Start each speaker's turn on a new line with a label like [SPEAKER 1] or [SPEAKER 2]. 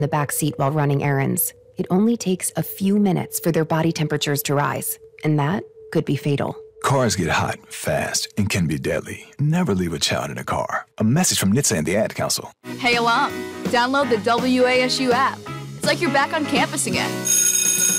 [SPEAKER 1] the back seat while running errands. It only takes a few minutes for their body temperatures to rise, and that could be fatal.
[SPEAKER 2] Cars get hot, fast, and can be deadly. Never leave a child in a car. A message from NHTSA and the Ad Council.
[SPEAKER 3] Hey, alum, download the WASU app. It's like you're back on campus again.